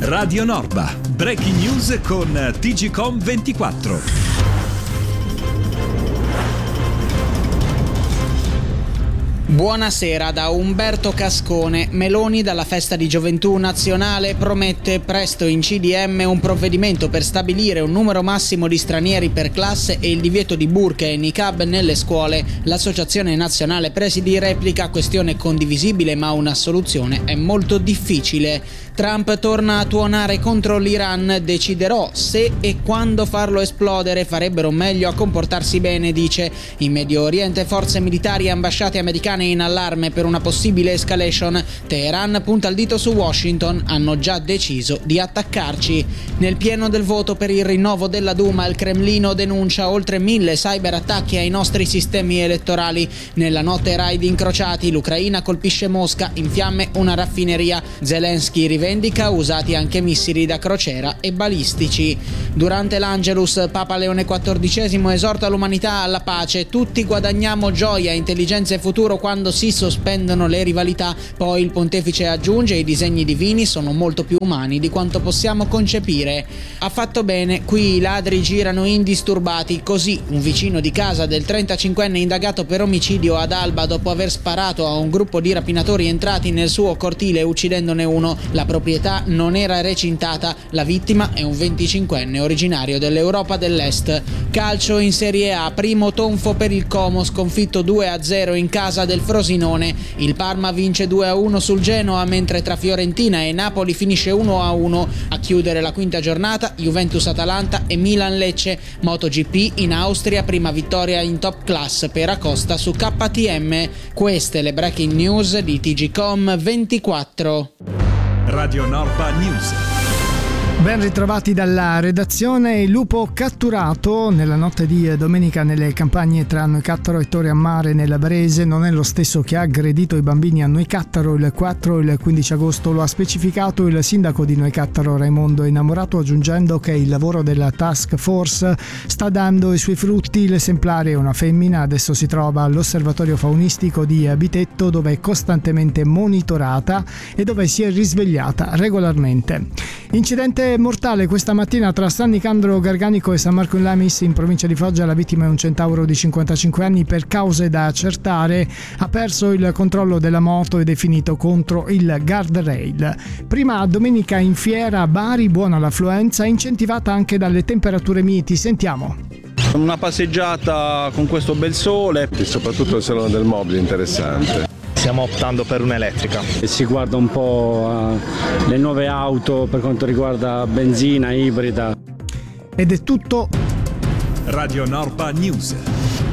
Radio Norba, breaking news con TGcom 24. Buonasera da Umberto Cascone. Meloni dalla festa di gioventù nazionale promette presto in CDM un provvedimento per stabilire un numero massimo di stranieri per classe e il divieto di burqa e niqab nelle scuole. L'Associazione Nazionale Presidi replica: questione condivisibile ma una soluzione è molto difficile. Trump torna a tuonare contro l'Iran, deciderò se e quando farlo esplodere, farebbero meglio a comportarsi bene, dice. In Medio Oriente forze militari e ambasciate americane in allarme per una possibile escalation. Teheran punta il dito su Washington, hanno già deciso di attaccarci. Nel pieno del voto per il rinnovo della Duma, il Cremlino denuncia oltre 1000 cyberattacchi ai nostri sistemi elettorali. Nella notte raid incrociati, l'Ucraina colpisce Mosca, in fiamme una raffineria. Zelensky rivendica usati anche missili da crociera e balistici. Durante l'Angelus, Papa Leone XIV esorta l'umanità alla pace. Tutti guadagniamo gioia, intelligenza e futuro quando si sospendono le rivalità. Poi il pontefice aggiunge: i disegni divini sono molto più umani di quanto possiamo concepire. Ha fatto bene, qui i ladri girano indisturbati. Così un vicino di casa del 35enne indagato per omicidio ad Alba dopo aver sparato a un gruppo di rapinatori entrati nel suo cortile uccidendone uno. La proprietà non era recintata. La vittima è un 25enne originario dell'Europa dell'Est. Calcio in Serie A, primo tonfo per il Como, sconfitto 2-0 in casa del Frosinone. Il Parma vince 2-1 sul Genoa, mentre tra Fiorentina e Napoli finisce 1-1. A chiudere la quinta giornata Juventus-Atalanta e Milan-Lecce. MotoGP in Austria, prima vittoria in top class per Acosta su KTM. Queste le breaking news di TGcom 24. Radio Norba News. Ben ritrovati dalla redazione. Il lupo catturato nella notte di domenica nelle campagne tra Noicattaro e Torre a Mare nella Barese non è lo stesso che ha aggredito i bambini a Noicattaro il 4 e il 15 agosto. Lo ha specificato il sindaco di Noicattaro Raimondo Innamorato, aggiungendo che il lavoro della task force sta dando i suoi frutti. L'esemplare è una femmina, adesso si trova all'osservatorio faunistico di Bitetto, dove è costantemente monitorata e dove si è risvegliata regolarmente. Incidente mortale questa mattina tra San Nicandro Garganico e San Marco in Lamis in provincia di Foggia. La vittima è un centauro di 55 anni. Per cause da accertare ha perso il controllo della moto ed è finito contro il guardrail. Prima domenica in fiera a Bari, buona l'affluenza, incentivata anche dalle temperature miti. Sentiamo. Una passeggiata con questo bel sole e soprattutto il salone del mobile interessante. Stiamo optando per un'elettrica. E si guarda un po' le nuove auto per quanto riguarda benzina, ibrida. Ed è tutto. Radio Norba News.